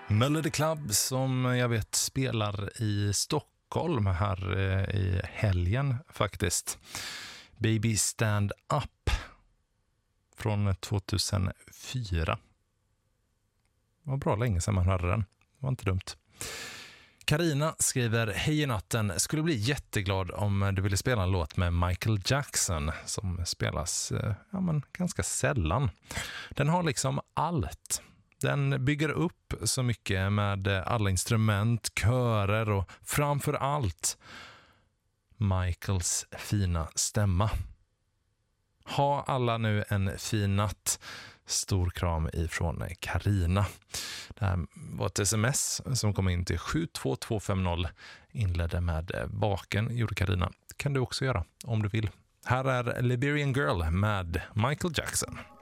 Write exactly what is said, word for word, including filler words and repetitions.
Melody Club som jag vet spelar i Stockholm här i helgen faktiskt. Baby Stand Up från tvåtusenfyra. Det var bra länge sedan man hörde den. Det var inte dumt. Carina skriver: hej i natten, skulle bli jätteglad om du ville spela en låt med Michael Jackson som spelas ja, men ganska sällan. Den har liksom allt. Den bygger upp så mycket med alla instrument, körer och framför allt Michaels fina stämma. Ha alla nu en fin natt. Stor kram ifrån Carina. Det här var ett sms som kom in till sju två två fem noll. Inledde med baken, gjorde Carina. Kan du också göra om du vill. Här är Liberian Girl med Michael Jackson.